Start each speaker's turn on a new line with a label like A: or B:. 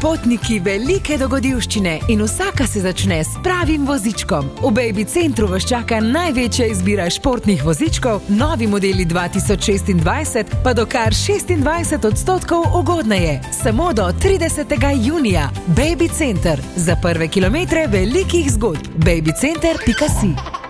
A: potniki velike dogodivščine in vsaka se začne s pravim vozičkom. V Baby Centru vas čaka največja izbira športnih vozičkov, novi modeli 2026 pa do kar 26% ugodneje. Samo do 30. junija. Baby Center. Za prve kilometre velikih zgodb. babycenter.si